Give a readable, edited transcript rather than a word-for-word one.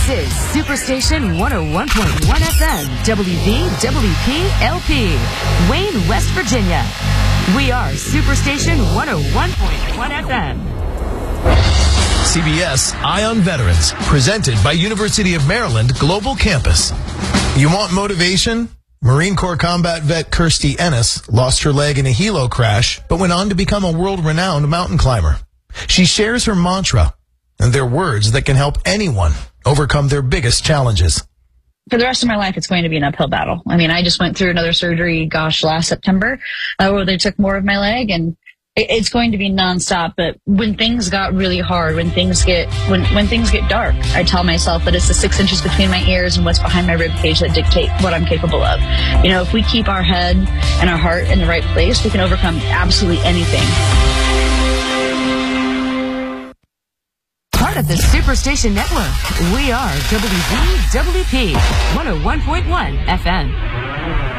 This is Superstation 101.1 FM, WVWP-LP, Wayne, West Virginia. We are Superstation 101.1 FM. CBS Eye on Veterans, presented by University of Maryland Global Campus. You want motivation? Marine Corps combat vet Kirstie Ennis lost her leg in a helo crash, but went on to become a world-renowned mountain climber. She shares her mantra, and they're words that can help anyone overcome their biggest challenges. For the rest of my life, it's going to be an uphill battle. I mean, I just went through another surgery, last September, where they took more of my leg, and it's going to be nonstop. But when things got really hard, when things get dark, I tell myself that it's the 6 inches between my ears and what's behind my rib cage that dictate what I'm capable of. You know, if we keep our head and our heart in the right place, we can overcome absolutely anything. Part of the Superstation Network, we are WVWP 101.1 FM.